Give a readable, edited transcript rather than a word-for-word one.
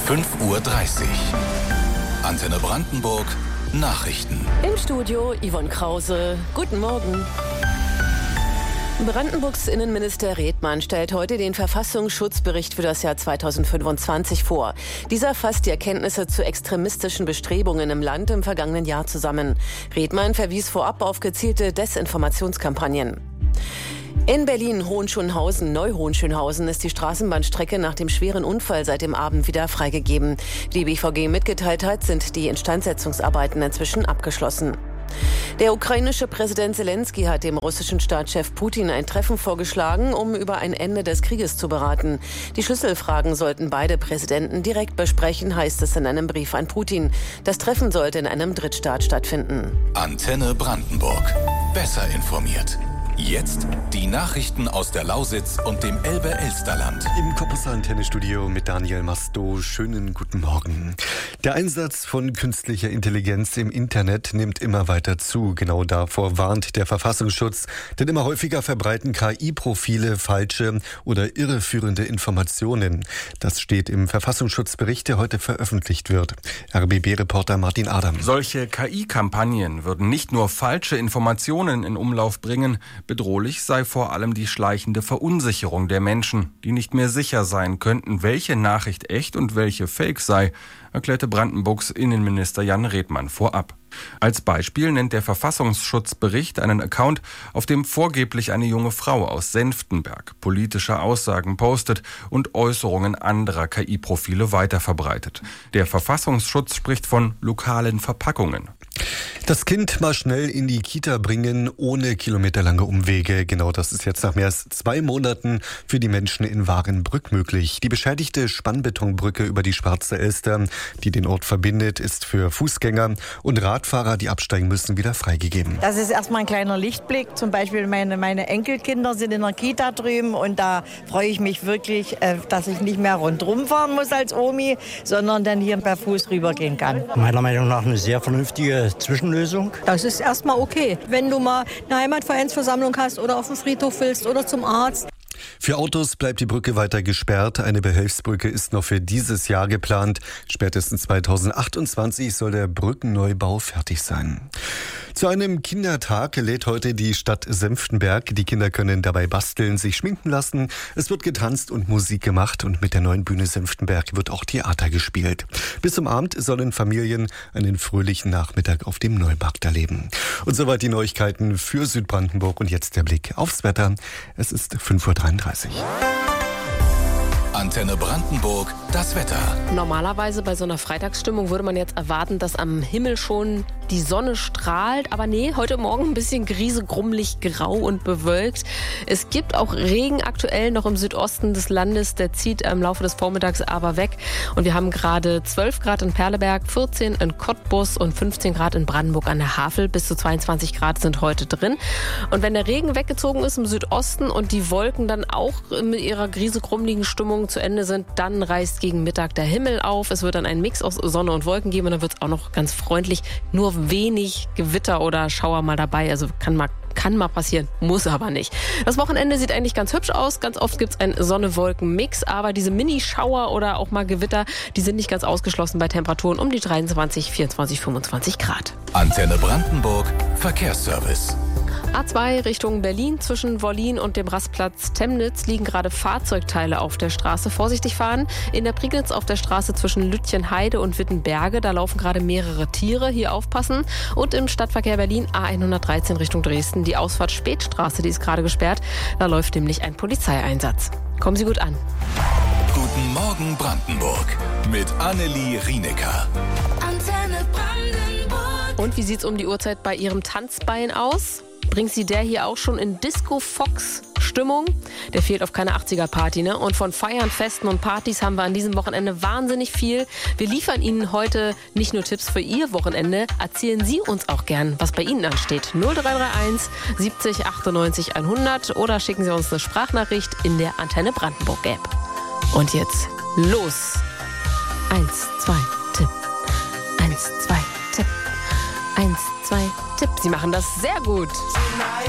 5:30 Uhr. Antenne Brandenburg. Nachrichten. Im Studio Yvonne Krause. Guten Morgen. Brandenburgs Innenminister Redmann stellt heute den Verfassungsschutzbericht für das Jahr 2025 vor. Dieser fasst die Erkenntnisse zu extremistischen Bestrebungen im Land im vergangenen Jahr zusammen. Redmann verwies vorab auf gezielte Desinformationskampagnen. In Berlin-Hohenschönhausen-Neu-Hohenschönhausen ist die Straßenbahnstrecke nach dem schweren Unfall seit dem Abend wieder freigegeben. Wie die BVG mitgeteilt hat, sind die Instandsetzungsarbeiten inzwischen abgeschlossen. Der ukrainische Präsident Zelensky hat dem russischen Staatschef Putin ein Treffen vorgeschlagen, um über ein Ende des Krieges zu beraten. Die Schlüsselfragen sollten beide Präsidenten direkt besprechen, heißt es in einem Brief an Putin. Das Treffen sollte in einem Drittstaat stattfinden. Antenne Brandenburg. Besser informiert. Jetzt die Nachrichten aus der Lausitz und dem Elbe-Elsterland. Im Koppers-Antenne-Studio mit Daniel Masto. Schönen guten Morgen. Der Einsatz von künstlicher Intelligenz im Internet nimmt immer weiter zu. Genau davor warnt der Verfassungsschutz. Denn immer häufiger verbreiten KI-Profile falsche oder irreführende Informationen. Das steht im Verfassungsschutzbericht, der heute veröffentlicht wird. RBB-Reporter Martin Adam. Solche KI-Kampagnen würden nicht nur falsche Informationen in Umlauf bringen. Bedrohlich sei vor allem die schleichende Verunsicherung der Menschen, die nicht mehr sicher sein könnten, welche Nachricht echt und welche Fake sei, erklärte Brandenburgs Innenminister Jan Redmann vorab. Als Beispiel nennt der Verfassungsschutzbericht einen Account, auf dem vorgeblich eine junge Frau aus Senftenberg politische Aussagen postet und Äußerungen anderer KI-Profile weiterverbreitet. Der Verfassungsschutz spricht von lokalen Verpackungen. Das Kind mal schnell in die Kita bringen, ohne kilometerlange Umwege. Genau das ist jetzt nach mehr als 2 Monaten für die Menschen in Warenbrück möglich. Die beschädigte Spannbetonbrücke über die Schwarze Elster, die den Ort verbindet, ist für Fußgänger und Radfahrer, die absteigen müssen, wieder freigegeben. Das ist erstmal ein kleiner Lichtblick. Zum Beispiel meine Enkelkinder sind in der Kita drüben und da freue ich mich wirklich, dass ich nicht mehr rundherum fahren muss als Omi, sondern dann hier per Fuß rübergehen kann. Meiner Meinung nach eine sehr vernünftige Zwischenlösung. Das ist erstmal okay, wenn du mal eine Heimatvereinsversammlung hast oder auf den Friedhof willst oder zum Arzt. Für Autos bleibt die Brücke weiter gesperrt. Eine Behelfsbrücke ist noch für dieses Jahr geplant. Spätestens 2028 soll der Brückenneubau fertig sein. Zu einem Kindertag lädt heute die Stadt Senftenberg. Die Kinder können dabei basteln, sich schminken lassen. Es wird getanzt und Musik gemacht und mit der neuen Bühne Senftenberg wird auch Theater gespielt. Bis zum Abend sollen Familien einen fröhlichen Nachmittag auf dem Neumarkt erleben. Und soweit die Neuigkeiten für Südbrandenburg und jetzt der Blick aufs Wetter. Es ist 5:33 Uhr. Antenne Brandenburg, das Wetter. Normalerweise bei so einer Freitagsstimmung würde man jetzt erwarten, dass am Himmel schon die Sonne strahlt. Aber nee, heute Morgen ein bisschen griesegrummelig, grau und bewölkt. Es gibt auch Regen aktuell noch im Südosten des Landes. Der zieht im Laufe des Vormittags aber weg. Und wir haben gerade 12 Grad in Perleberg, 14 in Cottbus und 15 Grad in Brandenburg an der Havel. Bis zu 22 Grad sind heute drin. Und wenn der Regen weggezogen ist im Südosten und die Wolken dann auch mit ihrer griesegrummeligen Stimmung zu Ende sind, dann reißt gegen Mittag der Himmel auf. Es wird dann einen Mix aus Sonne und Wolken geben und dann wird es auch noch ganz freundlich. Nur wenig Gewitter oder Schauer mal dabei. Also kann mal passieren, muss aber nicht. Das Wochenende sieht eigentlich ganz hübsch aus. Ganz oft gibt es einen Sonne-Wolken-Mix, aber diese Mini-Schauer oder auch mal Gewitter, die sind nicht ganz ausgeschlossen bei Temperaturen um die 23, 24, 25 Grad. Antenne Brandenburg, Verkehrsservice. A2 Richtung Berlin zwischen Wollin und dem Rastplatz Temnitz liegen gerade Fahrzeugteile auf der Straße. Vorsichtig fahren. In der Prignitz auf der Straße zwischen Lütjenheide und Wittenberge, da laufen gerade mehrere Tiere. Hier aufpassen. Und im Stadtverkehr Berlin A113 Richtung Dresden. Die Ausfahrt Spätstraße, die ist gerade gesperrt. Da läuft nämlich ein Polizeieinsatz. Kommen Sie gut an. Guten Morgen Brandenburg mit Annelie Rienecker. Antenne Brandenburg. Und wie sieht's um die Uhrzeit bei Ihrem Tanzbein aus? Bringt Sie der hier auch schon in Disco-Fox-Stimmung? Der fehlt auf keine 80er-Party, ne? Und von Feiern, Festen und Partys haben wir an diesem Wochenende wahnsinnig viel. Wir liefern Ihnen heute nicht nur Tipps für Ihr Wochenende, erzählen Sie uns auch gern, was bei Ihnen ansteht. 0331 70 98 100 oder schicken Sie uns eine Sprachnachricht in der Antenne Brandenburg-App. Und jetzt los! 1, 2, Tipp. 1, 2, Tipp. 1, 2, Tipp. Sie machen das sehr gut.